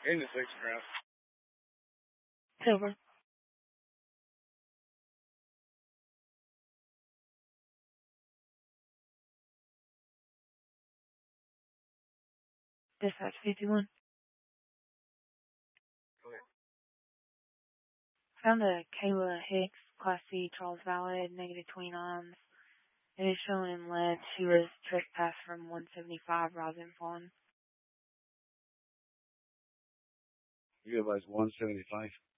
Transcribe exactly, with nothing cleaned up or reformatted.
In the sixth round. Silver. Dispatch fifty-one. Okay. Found a Kayla Hicks, Class C, Charles Valley, negative twenty-nine. It is shown in lead. She was trespassed from one seventy-five, rising fallen. You advise one seventy-five.